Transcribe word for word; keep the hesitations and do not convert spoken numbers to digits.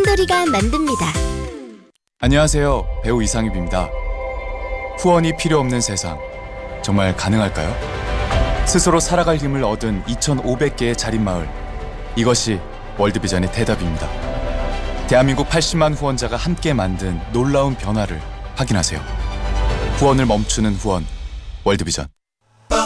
꿈돌이가 만듭니다. 안녕하세요. 배우 이상엽입니다. 후원이 필요 없는 세상, 정말 가능할까요? 스스로 살아갈 힘을 얻은 이천오백 개의 자립마을, 이것이 월드비전의 대답입니다. 대한민국 팔십만 후원자가 함께 만든 놀라운 변화를 확인하세요. 후원을 멈추는 후원, 월드비전.